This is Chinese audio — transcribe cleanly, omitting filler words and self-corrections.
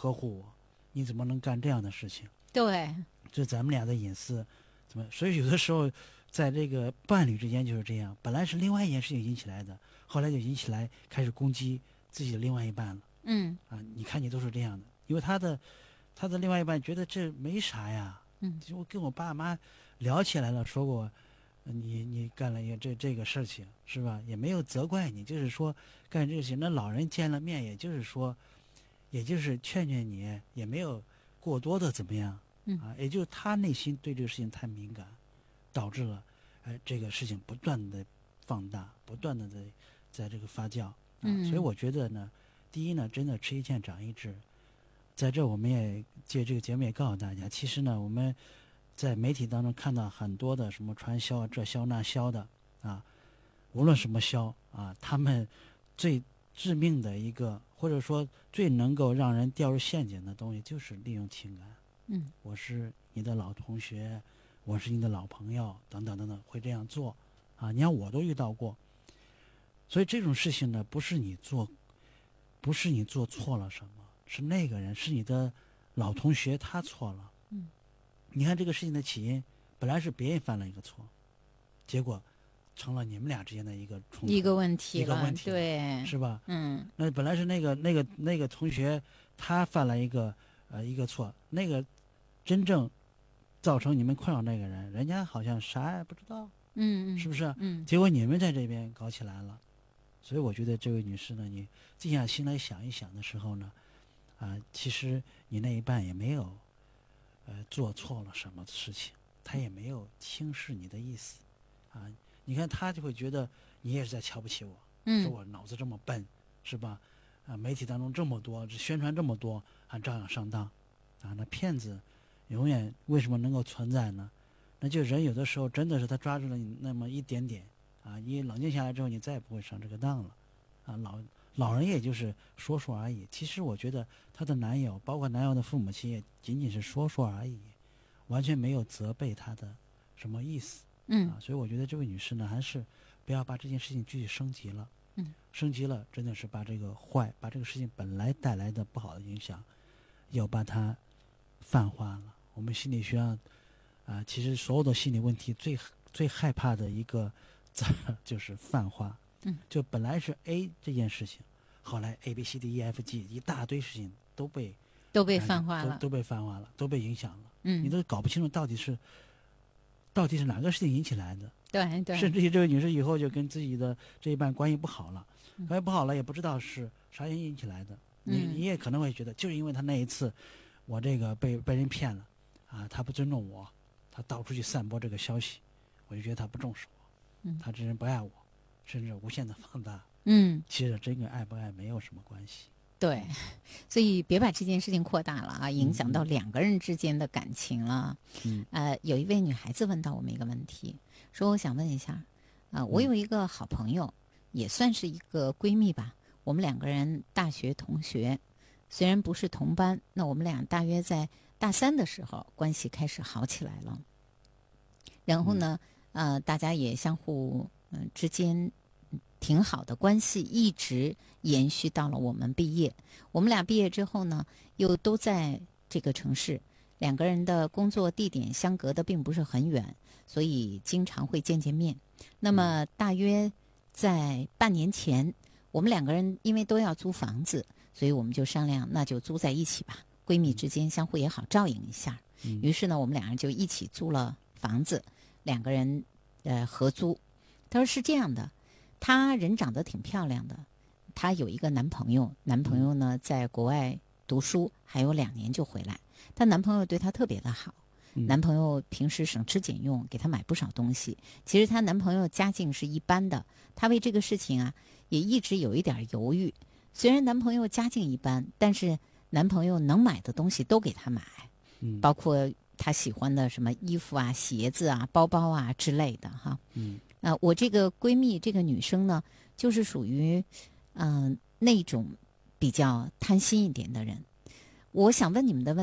呵护我，你怎么能干这样的事情？ 对， 这咱们俩的隐私怎么？所以有的时候在这个伴侣之间就是这样，本来是另外一件事情引起来的，后来就引起来开始攻击自己的另外一半了。你看你都是这样的，因为他的另外一半觉得这没啥呀。就我跟我爸妈聊起来了，说过你干了一个这个事情是吧？也没有责怪你，就是说干这个事情。那老人见了面，也就是说，也就是劝劝你，也没有过多的怎么样。也就是他内心对这个事情太敏感，导致了这个事情不断的放大，不断的在这个发酵。所以我觉得呢，第一呢，真的吃一堑长一智。在这我们也借这个节目也告诉大家，其实呢，我们在媒体当中看到很多的什么传销这销那销的无论什么销他们最致命的一个，或者说最能够让人掉入陷阱的东西，就是利用情感。我是你的老同学，我是你的老朋友，等等等等，会这样做你看我都遇到过。所以这种事情呢，不是你做错了什么，是那个人，是你的老同学他错了。你看这个事情的起因，本来是别人犯了一个错，结果成了你们俩之间的一个冲突， 一个问题了， 对，是吧？那本来是那个同学他犯了一个错，那个真正造成你们困扰那个人，人家好像啥也不知道，是不是？结果你们在这边搞起来了。所以我觉得这位女士呢，你静下心来想一想的时候呢，其实你那一半也没有做错了什么事情，他也没有轻视你的意思你看他就会觉得你也是在瞧不起我，说我脑子这么笨，是吧？媒体当中这么多，宣传这么多，还照样上当那骗子永远为什么能够存在呢？那就人有的时候真的是他抓住了你那么一点点你冷静下来之后，你再也不会上这个当了老人也就是说说而已。其实我觉得她的男友，包括男友的父母亲，也仅仅是说说而已，完全没有责备她的什么意思。所以我觉得这位女士呢，还是不要把这件事情继续升级了。升级了，真的是把这个把这个事情本来带来的不好的影响，又把它泛化了。我们心理学上其实所有的心理问题最害怕的一个字就是泛化。就本来是 A 这件事情，后来 ABCDEFG 一大堆事情都被泛化了， 都被泛化了，都被影响了。你都搞不清楚到底是哪个事情引起来的。 对， 甚至于这个女士以后就跟自己的这一半关系不好了，关系不好了也不知道是啥原因引起来的。你也可能会觉得，就是因为他那一次我这个被人骗了他不尊重我，他到处去散播这个消息，我就觉得他不重视我，他这人不爱我，甚至无限的放大。其实真跟爱不爱没有什么关系。 对，所以别把这件事情扩大了影响到两个人之间的感情了。有一位女孩子问到我们一个问题，说我想问一下我有一个好朋友，也算是一个闺蜜吧，我们两个人大学同学，虽然不是同班，那我们俩大约在大3的时候关系开始好起来了。然后呢大家也相互之间挺好的关系，一直延续到了我们毕业。我们俩毕业之后呢，又都在这个城市，两个人的工作地点相隔的并不是很远，所以经常会见面。那么大约在半年前，我们两个人因为都要租房子，所以我们就商量，那就租在一起吧，闺蜜之间相互也好照应一下。于是呢，我们两人就一起租了房子，两个人合租。他说是这样的，她人长得挺漂亮的，她有一个男朋友呢在国外读书，还有2年就回来。她男朋友对她特别的好，男朋友平时省吃俭用，给她买不少东西。其实她男朋友家境是一般的，她为这个事情也一直有一点犹豫。虽然男朋友家境一般，但是男朋友能买的东西都给她买，包括她喜欢的什么衣服鞋子包包之类的哈。我这个闺蜜这个女生呢，就是属于那种比较贪心一点的人。我想问你们的问题